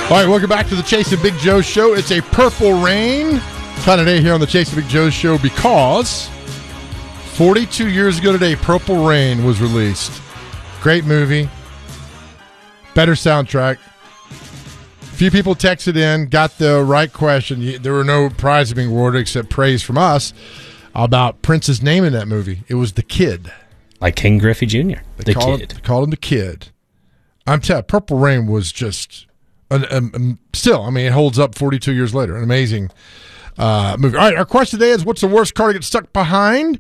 All right, welcome back to the Chasing Big Joe Show. It's a Purple Rain kind of day here on the Chasing Big Joe Show because 42 years ago today, Purple Rain was released. Great movie. Better soundtrack. Few people texted in, got the right question. There were no prizes being awarded except praise from us about Prince's name in that movie. It was The Kid. Like King Griffey Jr., They called him The Kid. I'm telling you, Purple Rain was just... still, I mean, it holds up 42 years later. An amazing movie. All right, our question today is, what's the worst car to get stuck behind?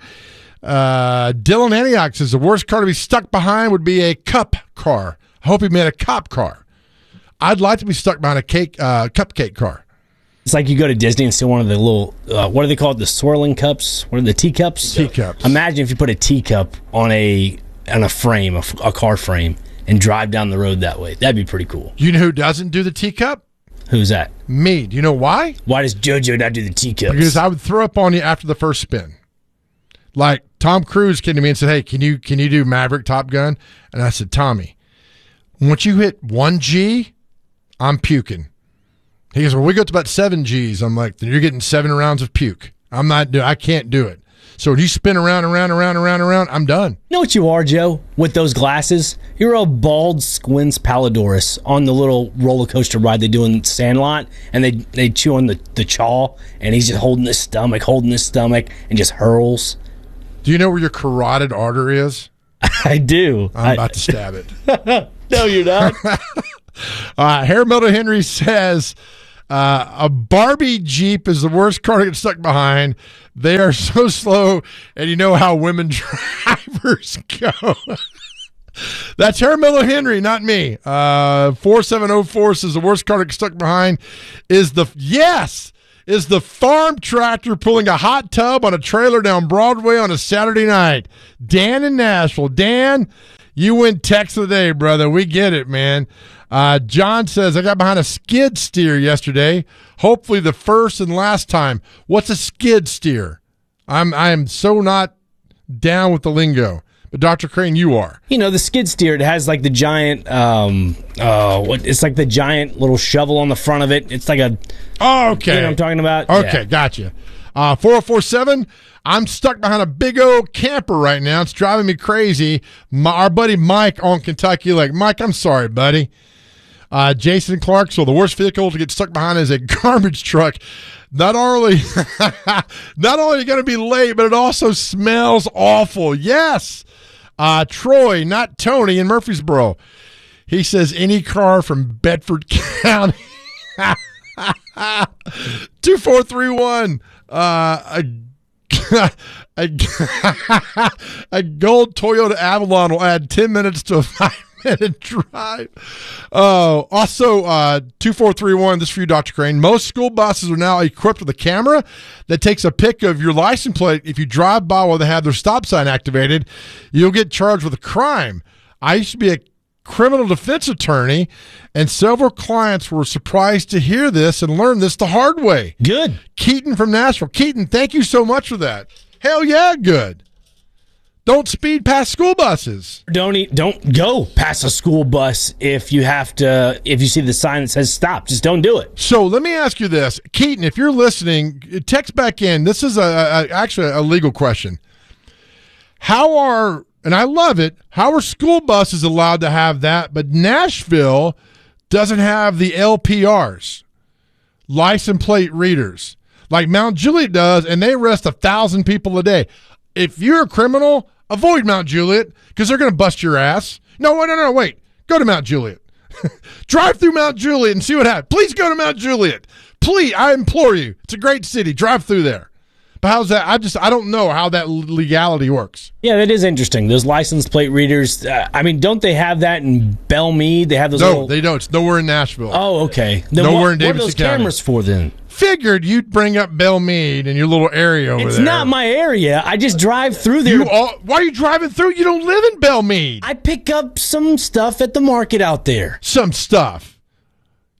Dylan Antioch says the worst car to be stuck behind would be a cup car. I hope he meant a cop car. I'd like to be stuck behind a cupcake car. It's like you go to Disney and see one of the little, what are they called? The swirling cups? What are the teacups? Teacups. Imagine if you put a teacup on a frame, a car frame, and drive down the road that way. That'd be pretty cool. You know who doesn't do the teacup? Who's that? Me. Do you know why? Why does JoJo not do the teacups? Because I would throw up on you after the first spin. Like Tom Cruise came to me and said, "Hey, can you do Maverick Top Gun?" And I said, "Tommy, once you hit 1G, I'm puking." He goes, "Well, we go to about 7 Gs." I'm like, "Then you're getting 7 rounds of puke. I can't do it." So when you spin around, I'm done. You know what you are, Joe? With those glasses, you're a bald Squints Palidorus on the little roller coaster ride they do in Sandlot, and they chew on the chaw, and he's just holding his stomach, and just hurls. Do you know where your carotid artery is? I do. I'm about to stab it. No, you're not. Hair Melder Henry says a Barbie Jeep is the worst car to get stuck behind. They are so slow, and you know how women drivers go. That's Hair Melder Henry, not me. 4704 says the worst car to get stuck behind is the farm tractor pulling a hot tub on a trailer down Broadway on a Saturday night. Dan in Nashville. Dan, you win text of the day, brother. We get it, man. John says, I got behind a skid steer yesterday. Hopefully the first and last time. What's a skid steer? I am so not down with the lingo. But Dr. Crane, you are. You know, the skid steer, it has like the giant, it's like the giant little shovel on the front of it. It's like a... Oh, okay. You know what I'm talking about? Okay, yeah. Gotcha. 4047, I'm stuck behind a big old camper right now. It's driving me crazy. Our buddy Mike on Kentucky Lake. Mike, I'm sorry, buddy. Jason Clark, so the worst vehicle to get stuck behind is a garbage truck. Not only going to be late, but it also smells awful. Yes. Troy, not Tony, in Murfreesboro. He says any car from Bedford County. 2431. A gold Toyota Avalon will add 10 minutes to a 5-minute drive. Also, 2431, this is for you, Dr. Crane. Most school buses are now equipped with a camera that takes a pic of your license plate. If you drive by while they have their stop sign activated, you'll get charged with a crime. I used to be a criminal defense attorney, and several clients were surprised to hear this and learn this the hard way. Good. Keaton from Nashville. Keaton, thank you so much for that. Hell yeah, good. Don't speed past school buses. Don't go past a school bus if you see the sign that says stop. Just don't do it. So let me ask you this. Keaton, if you're listening, text back in. This is actually a legal question. And I love it, how are school buses allowed to have that, but Nashville doesn't have the LPRs, license plate readers, like Mount Juliet does, and they arrest 1,000 people a day. If you're a criminal, avoid Mount Juliet because they're going to bust your ass. No, wait. Go to Mount Juliet. Drive through Mount Juliet and see what happens. Please go to Mount Juliet. Please, I implore you. It's a great city. Drive through there. But how's that? I don't know how that legality works. Yeah, that is interesting. Those license plate readers, don't they have that in Belle Meade? They have those No, they don't. It's nowhere in Nashville. Oh, okay. Then nowhere in Davidson County. What are those cameras for then? Figured you'd bring up Belle Meade and your little area over there. It's not my area. I just drive through there. Why are you driving through? You don't live in Belle Meade. I pick up some stuff at the market out there. Some stuff.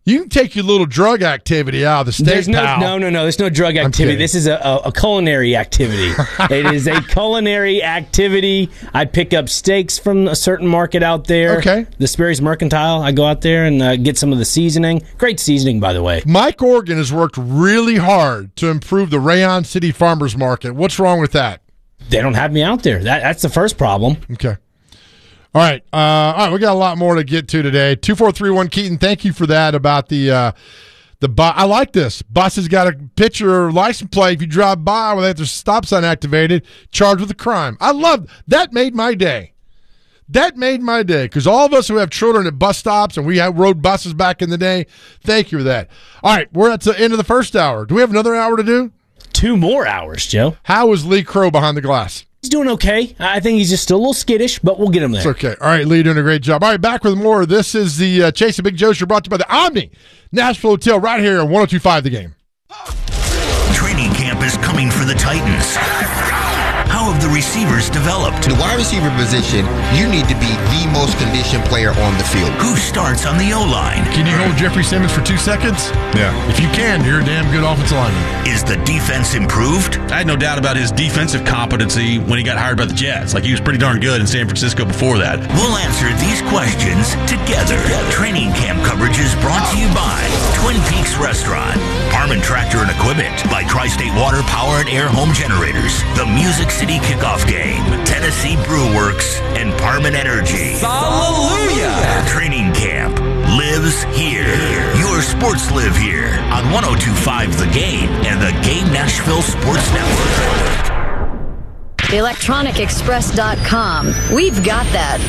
You can take your little drug activity out of the state, There's pal. no. There's no drug activity. This is a culinary activity. It is a culinary activity. I pick up steaks from a certain market out there. Okay. The Sperry's Mercantile. I go out there and get some of the seasoning. Great seasoning, by the way. Mike Organ has worked really hard to improve the Rayon City Farmers Market. What's wrong with that? They don't have me out there. That's the first problem. Okay. All right. We got a lot more to get to today. 2431 Keaton, thank you for that about the bus. I like this. Bus has got a picture or license plate. If you drive by without the stop sign activated, charged with a crime. I love that. Made my day. That made my day because all of us who have children at bus stops and we rode buses back in the day, thank you for that. All right. We're at the end of the first hour. Do we have another hour to do? 2 more hours, Joe. How is Lee Crow behind the glass? He's doing okay. I think he's just still a little skittish, but we'll get him there. It's okay. All right, Lee, doing a great job. All right, back with more. This is the Chase and Big Joe Show brought to you by the Omni Nashville Hotel right here on 102.5 The Game. Training camp is coming for the Titans. How have the receivers developed? The wide receiver position, you need to be the most conditioned player on the field. Who starts on the O-line? Can you hold Jeffrey Simmons for 2 seconds? Yeah. If you can, you're a damn good offensive lineman. Is the defense improved? I had no doubt about his defensive competency when he got hired by the Jets. Like, he was pretty darn good in San Francisco before that. We'll answer these questions together. Training camp coverage is brought to you by Twin Peaks Restaurant, Harmon Tractor and Equipment, by Tri-State Water Power and Air Home Generators, the Music City Kickoff Game, Tennessee Brew Works, and Parman Energy. Hallelujah! Training camp lives here. Your sports live here on 102.5 The Game and the Game Nashville Sports Network. ElectronicExpress.com. We've got that.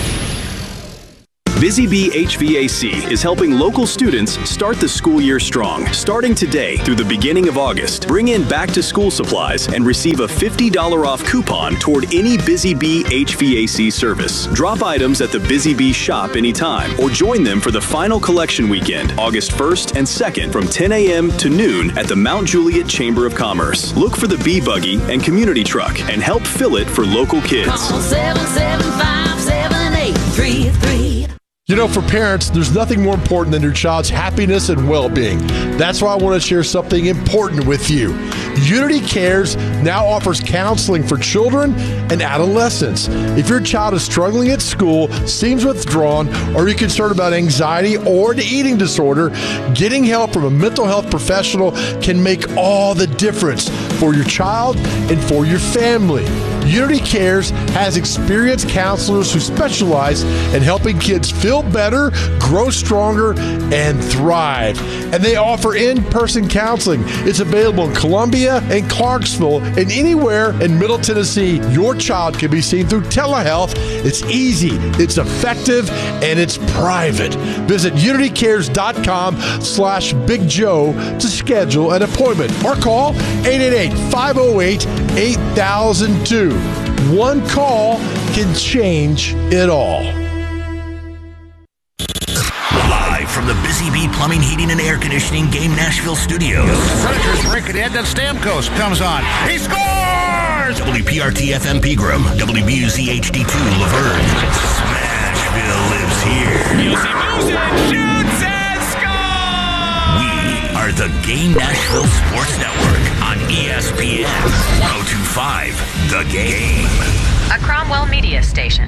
Busy Bee HVAC is helping local students start the school year strong. Starting today through the beginning of August, bring in back-to-school supplies and receive a $50 off coupon toward any Busy Bee HVAC service. Drop items at the Busy Bee shop anytime or join them for the final collection weekend, August 1st and 2nd from 10 a.m. to noon at the Mount Juliet Chamber of Commerce. Look for the Bee Buggy and Community Truck and help fill it for local kids. Call 775-7833. You know, for parents, there's nothing more important than your child's happiness and well-being. That's why I want to share something important with you. Unity Cares now offers counseling for children and adolescents. If your child is struggling at school, seems withdrawn, or you're concerned about anxiety or an eating disorder, getting help from a mental health professional can make all the difference for your child and for your family. Unity Cares has experienced counselors who specialize in helping kids feel better, grow stronger, and thrive. And they offer in-person counseling. It's available in Columbia and Clarksville and anywhere in Middle Tennessee. Your child can be seen through telehealth. It's easy, it's effective, and it's private. Visit unitycares.com/Big Joe to schedule an appointment or call 888-508-8002. One call can change it all. Live from the Busy Bee Plumbing, Heating, and Air Conditioning Game Nashville Studios. Predators break it in, then Stamkos comes on. He scores! WPRT FM Pegram, WBUZ HD2 Laverne. Smashville lives here. Music, shoots and scores! We are the Game Nashville Sports Network on ESPN 102.5 The Game. A Cromwell Media Station.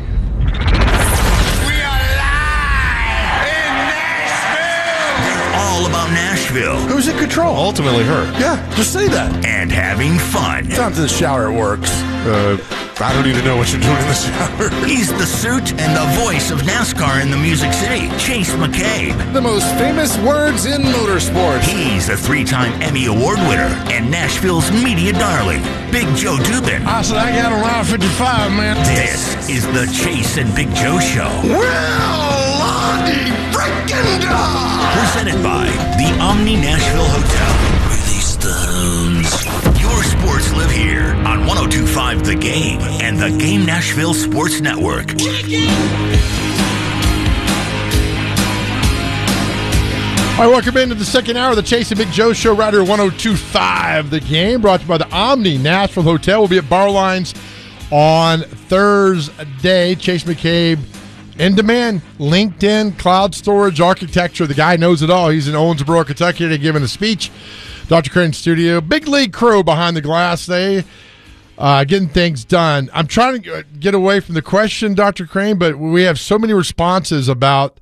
All about Nashville. Who's in control? Ultimately her. Yeah, just say that. And having fun. It's not to the shower, it works. I don't even know what you're doing in the shower. He's the suit and the voice of NASCAR in the Music City, Chase McCabe. The most famous words in motorsports. He's a 3-time Emmy Award winner and Nashville's media darling, Big Joe Dubin. I said, I got around 55, man. This is the Chase and Big Joe Show. Well, Lonnie freaking dog! Presented by the Omni Nashville Hotel. Release the hounds. Your sports live here on 102.5 The Game and the Game Nashville Sports Network. All right, welcome into the second hour of the Chase and Big Joe Show right here at 102.5 The Game, brought to you by the Omni Nashville Hotel. We'll be at Bar Lines on Thursday. Chase McCabe In demand, LinkedIn, cloud storage, architecture. The guy knows it all. He's in Owensboro, Kentucky, today giving a speech. Dr. Crane studio. Big League crew behind the glass. They getting things done. I'm trying to get away from the question, Dr. Crane, but we have so many responses about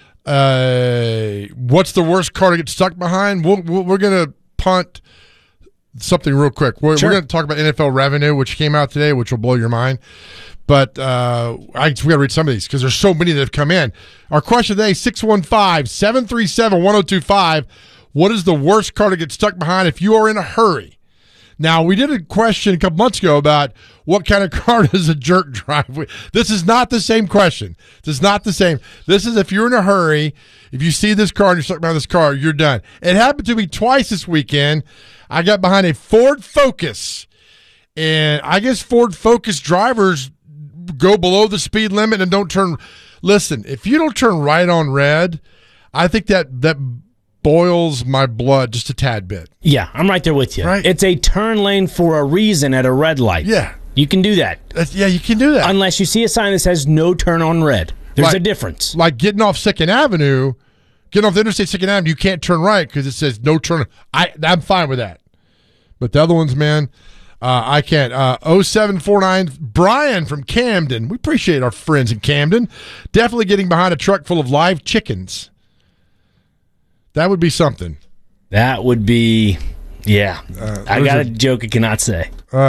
what's the worst car to get stuck behind. We're going to punt something real quick. We're going to talk about NFL revenue, which came out today, which will blow your mind. But we got to read some of these because there's so many that have come in. Our question today, 615-737-1025. What is the worst car to get stuck behind if you are in a hurry? Now, we did a question a couple months ago about what kind of car does a jerk drive. This is not the same question. This is not the same. This is if you're in a hurry, if you see this car and you're stuck behind this car, you're done. It happened to me twice this weekend. I got behind a Ford Focus, and I guess Ford Focus drivers go below the speed limit and don't turn. Listen, if you don't turn right on red, I think that boils my blood just a tad bit. Yeah, I'm right there with you. Right? It's a turn lane for a reason at a red light. Yeah. You can do that. You can do that. Unless you see a sign that says no turn on red. There's a difference. Like getting off the Interstate 2nd Avenue, you can't turn right because it says no turn. I'm fine with that. But the other ones, man, I can't. 0749, Brian from Camden. We appreciate our friends in Camden. Definitely getting behind a truck full of live chickens. That would be something. That would be, yeah. I got a joke I cannot say.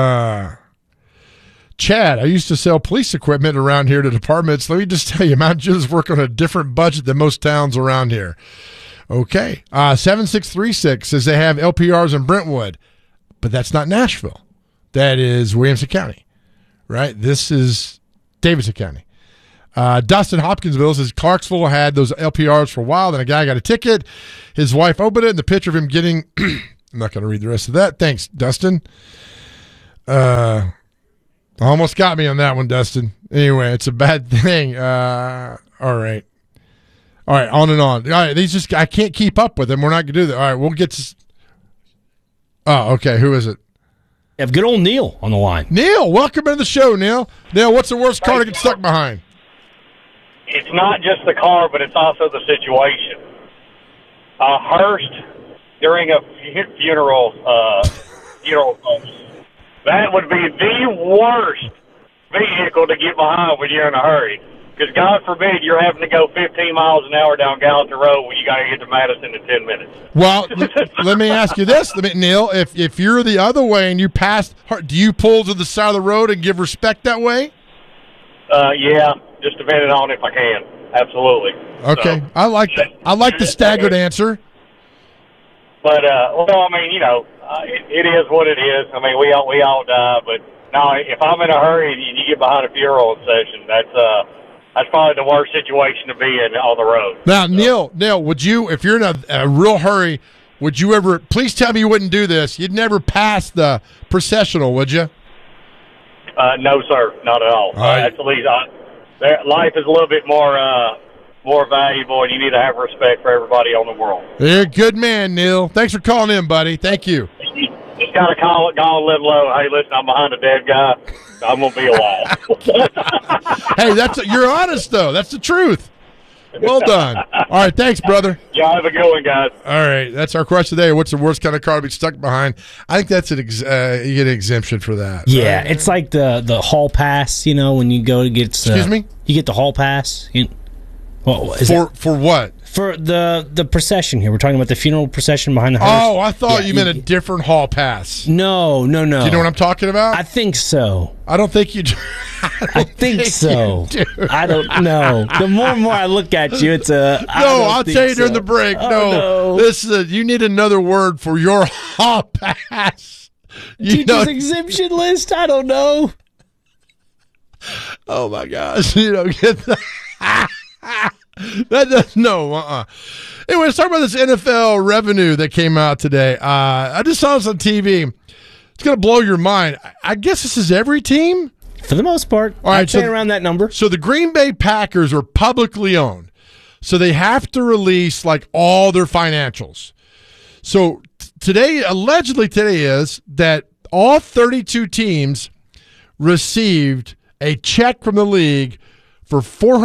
Chad, I used to sell police equipment around here to departments. Let me just tell you, Mount Julius work on a different budget than most towns around here. Okay. 7636 says they have LPRs in Brentwood, but that's not Nashville. That is Williamson County, right? This is Davidson County. Dustin Hopkinsville says Clarksville had those LPRs for a while. Then a guy got a ticket. His wife opened it, and the picture of him getting I'm not going to read the rest of that. Thanks, Dustin. Almost got me on that one, Dustin. Anyway, it's a bad thing. All right, on and on. All right, I can't keep up with them. We're not going to do that. All right, we'll get to. Oh, okay. Who is it? We have good old Neil on the line. Neil, welcome to the show, Neil. Neil, what's the worst car to get stuck behind? It's not just the car, but it's also the situation. Hearst during a funeral post. That would be the worst vehicle to get behind when you're in a hurry. Because God forbid you're having to go 15 miles an hour down Gallatin Road when you got to get to Madison in 10 minutes. Well, let me ask you this, Neil. If you're the other way and you pass, do you pull to the side of the road and give respect that way? Yeah, just depending on if I can. Absolutely. Okay, so, I like the staggered answer. But well, I mean, it is what it is. I mean, we all die. But no, if I'm in a hurry and you get behind a funeral session, that's probably the worst situation to be in on the road. Now, so. Neil, would you, if you're in a real hurry, would you ever? Please tell me you wouldn't do this. You'd never pass the processional, would you? No, sir, not at all. That's at least life is a little bit more valuable, and you need to have respect for everybody on the world. You're a good man, Neil. Thanks for calling in, buddy. Thank you. Just got to call and live low. Hey, listen, I'm behind a dead guy. I'm gonna be a while. Hey, you're honest though. That's the truth. Well done. All right, thanks, brother. Yeah, have a good one, guys. All right, that's our question today. What's the worst kind of car to be stuck behind? I think that's you get an exemption for that. Yeah, right? It's like the hall pass. when you go to get. Excuse me. You get the hall pass. For what? For the procession here. We're talking about the funeral procession behind the hearse. Oh, I thought you meant a different hall pass. No. Do you know what I'm talking about? I think so. I don't think you do. I think so. I don't know. The more and more I look at you, it's a... No, I'll tell you during the break. No. This is you need another word for your hall pass. Teacher's exemption list? I don't know. Oh, my gosh. You don't get that. That does no. Anyway, let's talk about this NFL revenue that came out today. I just saw this on TV. It's going to blow your mind. I guess this is every team? For the most part. All right, I'd say around that number. So the Green Bay Packers are publicly owned. So they have to release all their financials. So allegedly today is that all 32 teams received a check from the league for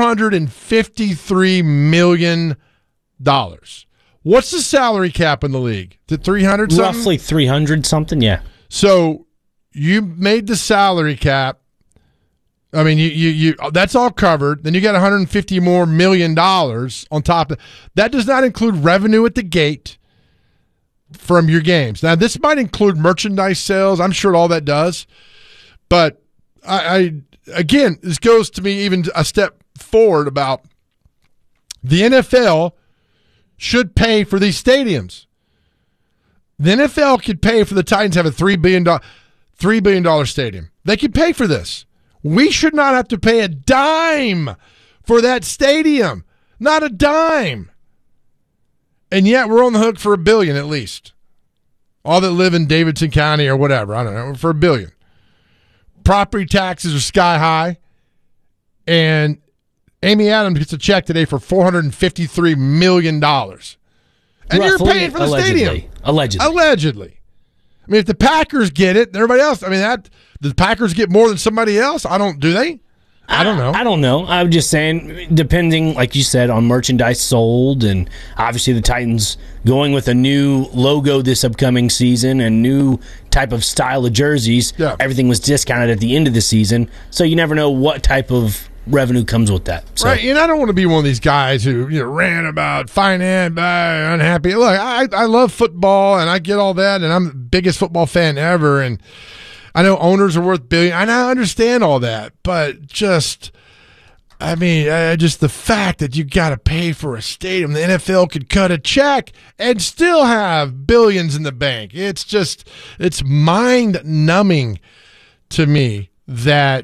$453 million. What's the salary cap in the league? The 300 something? Roughly 300 something, yeah. So you made the salary cap. I mean, you that's all covered. Then you got $150 more million on top of that. Does not include revenue at the gate from your games. Now, this might include merchandise sales. I'm sure all that does. But I again, this goes to me even a step forward about the NFL should pay for these stadiums. The NFL could pay for the Titans to have a $3 billion stadium. They could pay for this. We should not have to pay a dime for that stadium. Not a dime. And yet we're on the hook for $1 billion at least. All that live in Davidson County or whatever, I don't know, for $1 billion. Property taxes are sky high. And Amy Adams gets a check today for $453 million. And roughly, you're paying for the stadium. Allegedly. I mean, if the Packers get it, everybody else, I mean, the Packers get more than somebody else? Do they? I don't know. I don't know. I'm just saying, depending, like you said, on merchandise sold, and obviously the Titans going with a new logo this upcoming season and new type of style of jerseys. Yeah. Everything was discounted at the end of the season, so you never know what type of revenue comes with that. So. Right, and I don't want to be one of these guys who ran about finance, unhappy. Look, I love football, and I get all that, and I'm the biggest football fan ever, and I know owners are worth billions, and I understand all that, but just the fact that you got to pay for a stadium, the NFL could cut a check and still have billions in the bank. It's mind-numbing to me that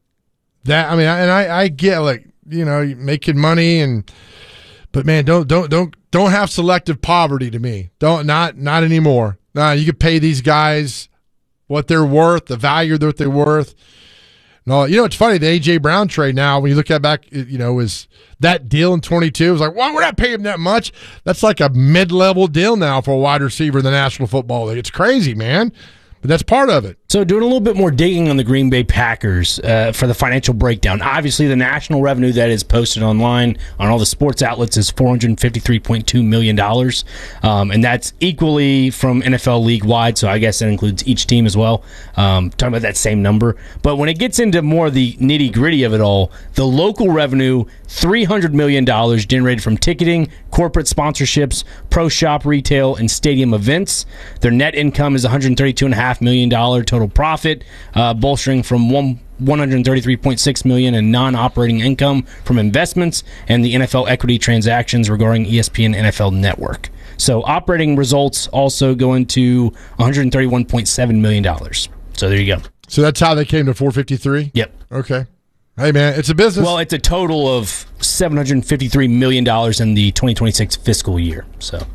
I get, like, making money, but man, don't have selective poverty to me. Not anymore. You could pay these guys what they're worth, the value that they're worth. No, it's funny, the A.J. Brown trade now, when you look at back, is that deal in 22, it was like, well, we're not paying him that much. That's like a mid-level deal now for a wide receiver in the National Football League. It's crazy, man. But that's part of it. So doing a little bit more digging on the Green Bay Packers for the financial breakdown. Obviously, the national revenue that is posted online on all the sports outlets is $453.2 million. And that's equally from NFL league-wide, so I guess that includes each team as well. Talking about that same number. But when it gets into more of the nitty-gritty of it all, the local revenue, $300 million generated from ticketing, corporate sponsorships, pro shop retail, and stadium events. Their net income is $132.5 million total profit, bolstering from $133.6 million in non-operating income from investments and the NFL equity transactions regarding ESPN NFL Network. So operating results also go into $131.7 million. So there you go. So that's how they came to 453? Yep. Okay. Hey, man, it's a business. Well, it's a total of $753 million in the 2026 fiscal year.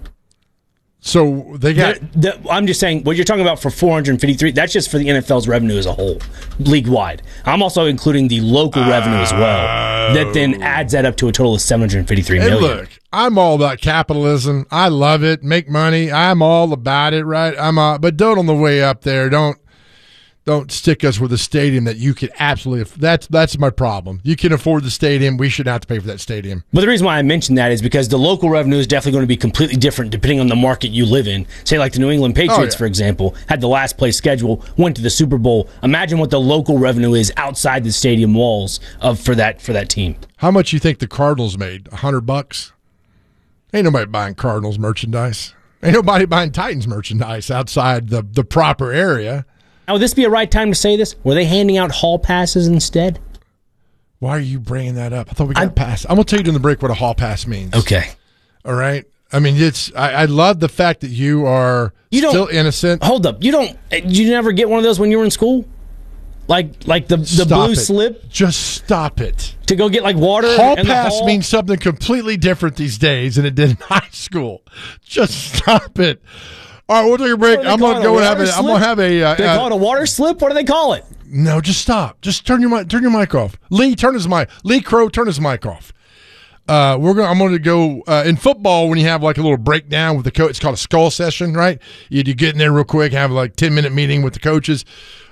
So they got... I'm just saying, what you're talking about for 453, that's just for the NFL's revenue as a whole, league-wide. I'm also including the local revenue as well. That then adds that up to a total of $753 million. Hey, look, I'm all about capitalism. I love it. Make money. I'm all about it, right? But don't on the way up there. Don't stick us with a stadium that you could absolutely. That's my problem. You can afford the stadium. We shouldn't have to pay for that stadium. But the reason why I mentioned that is because the local revenue is definitely going to be completely different depending on the market you live in. Say like the New England Patriots, for example, had the last place schedule, went to the Super Bowl. Imagine what the local revenue is outside the stadium walls for that team. How much you think the Cardinals made? $100? Ain't nobody buying Cardinals merchandise. Ain't nobody buying Titans merchandise outside the proper area. Now, would this be a right time to say this? Were they handing out hall passes instead? Why are you bringing that up? I thought we got pass. I'm going to tell you during the break what a hall pass means. Okay. All right? I mean, I love the fact that you are still innocent. Hold up. You never get one of those when you were in school? Like the blue slip? Just stop it. To go get like water? Hall pass means something completely different these days than it did in high school. Just stop it. All right, we'll take a break. I'm going to go and have a. They call it a water slip? What do they call it? No, just stop. Just turn your mic off. Lee, turn his mic. Lee Crow, turn his mic off. I'm going to go in football when you have like a little breakdown with the coach. It's called a skull session, right? You get in there real quick, have like 10-minute meeting with the coaches.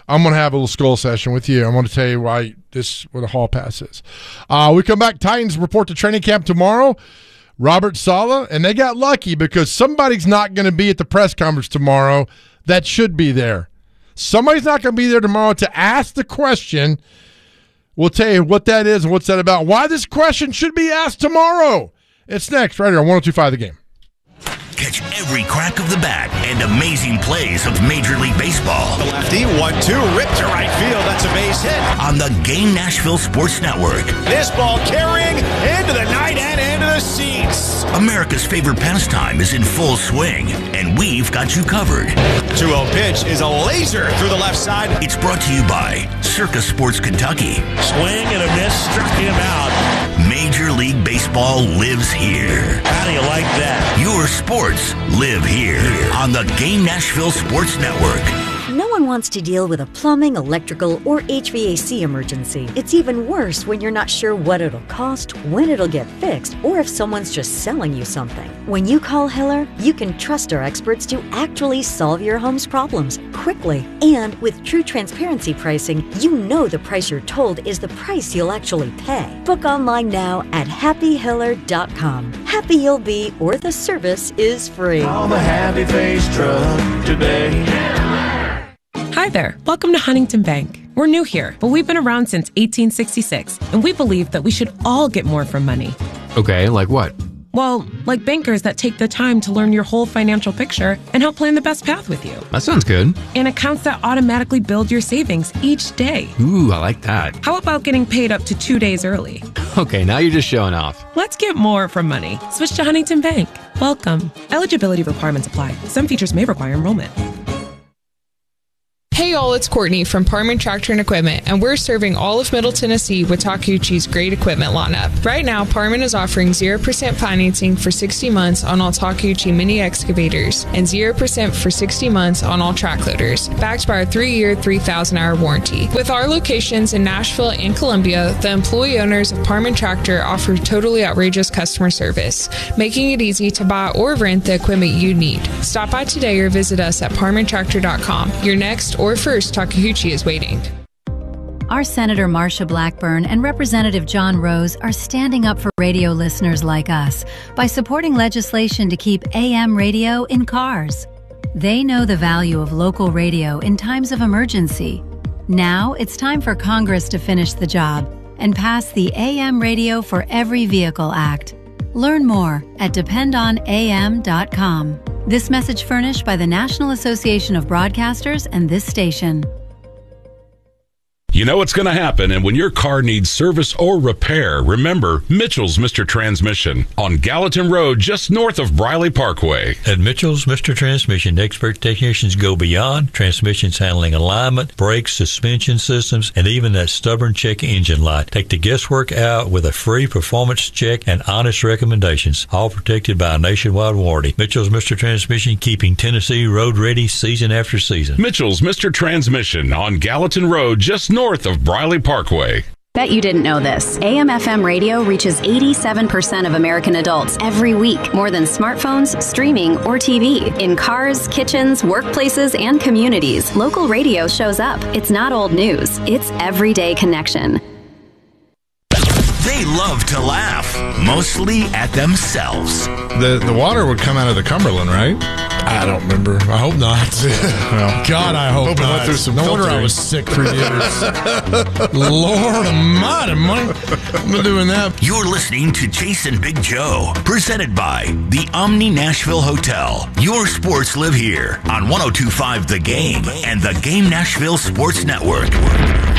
I'm going to have a little skull session with you. I'm going to tell you what a hall pass is. We come back. Titans report to training camp tomorrow. Robert Saleh, and they got lucky because somebody's not going to be at the press conference tomorrow that should be there. Somebody's not going to be there tomorrow to ask the question. We'll tell you what that is and what's that about. Why this question should be asked tomorrow. It's next right here on 102.5 The Game. Catch every crack of the bat and amazing plays of Major League Baseball. The lefty, 1-2, ripped to right field. That's a base hit. On the Game Nashville Sports Network. This ball carrying into the night and into the seats. America's favorite pastime is in full swing, and we've got you covered. 2-0 pitch is a laser through the left side. It's brought to you by Circa Sports Kentucky. Swing and a miss, struck him out. Major League Baseball lives here. How do you like that? Your sports live here on the Game Nashville Sports Network. No one wants to deal with a plumbing, electrical, or HVAC emergency. It's even worse when you're not sure what it'll cost, when it'll get fixed, or if someone's just selling you something. When you call Hiller, you can trust our experts to actually solve your home's problems quickly. And with true transparency pricing, you know the price you're told is the price you'll actually pay. Book online now at happyhiller.com. Happy you'll be, or the service is free. Call the Happy Face truck today. Hi there. Welcome to Huntington Bank. We're new here, but we've been around since 1866, and we believe that we should all get more from money. Okay, like what? Well, like bankers that take the time to learn your whole financial picture and help plan the best path with you. That sounds good. And accounts that automatically build your savings each day. Ooh, I like that. How about getting paid up to 2 days early? Okay, now you're just showing off. Let's get more from money. Switch to Huntington Bank. Welcome. Eligibility requirements apply. Some features may require enrollment. Hey y'all, it's Courtney from Parman Tractor and Equipment, and we're serving all of Middle Tennessee with Takeuchi's great equipment lineup. Right now, Parman is offering 0% financing for 60 months on all Takeuchi mini excavators and 0% for 60 months on all track loaders, backed by our 3-year, 3,000-hour warranty. With our locations in Nashville and Columbia, the employee owners of Parman Tractor offer totally outrageous customer service, making it easy to buy or rent the equipment you need. Stop by today or visit us at parmantractor.com. Your next or first Takeuchi is waiting. Our Senator Marsha Blackburn and Representative John Rose are standing up for radio listeners like us by supporting legislation to keep AM radio in cars. They know the value of local radio in times of emergency. Now it's time for Congress to finish the job and pass the AM Radio for Every Vehicle Act. Learn more at dependonam.com. This message furnished by the National Association of Broadcasters and this station. You know what's going to happen, and when your car needs service or repair, remember Mitchell's Mr. Transmission on Gallatin Road, just north of Briley Parkway. At Mitchell's Mr. Transmission, expert technicians go beyond transmissions handling alignment, brakes, suspension systems, and even that stubborn check engine light. Take the guesswork out with a free performance check and honest recommendations, all protected by a nationwide warranty. Mitchell's Mr. Transmission, keeping Tennessee road ready season after season. Mitchell's Mr. Transmission on Gallatin Road, just north of Briley Parkway. Bet you didn't know this. AM/FM radio reaches 87% of American adults every week, more than smartphones, streaming, or TV. In cars, kitchens, workplaces, and communities, local radio shows up. It's not old news. It's everyday connection. They love to laugh, mostly at themselves. The water would come out of the Cumberland, right? I don't remember. I hope not. Well, God, I hope not. Through some no wonder I filtering. was sick for years. Lord almighty, Mike. I'm not doing that. You're listening to Jason Big Joe, presented by the Omni Nashville Hotel. Your sports live here on 102.5 The Game and the Game Nashville Sports Network.